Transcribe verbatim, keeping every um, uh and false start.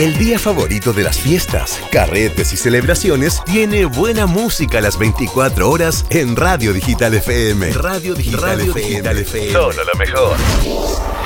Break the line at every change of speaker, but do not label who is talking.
El día favorito de las fiestas, carretes y celebraciones tiene buena música las veinticuatro horas en Radio Digital F M. Radio Digital, Radio F M. Digital F M. Solo lo mejor.